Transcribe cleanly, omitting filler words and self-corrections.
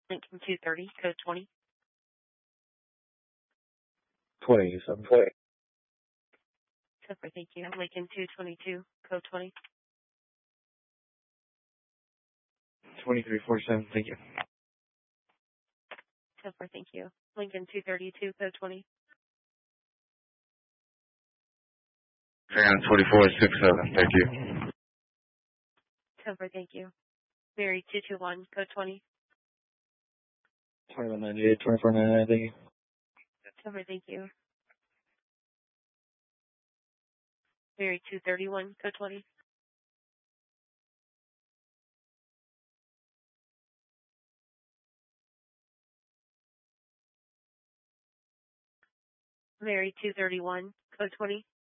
Lincoln 230, code 20. 20, you said. 20. Super, thank you. Lincoln 222, code 20. 2347, thank you. Super, thank you. Lincoln 232, code 20. Fan 2467, thank you. Super, thank you. Mary 221, code 20. 2198, 2499, thank you. Super, thank you. Mary 231, code 20. Mary 231, code 20.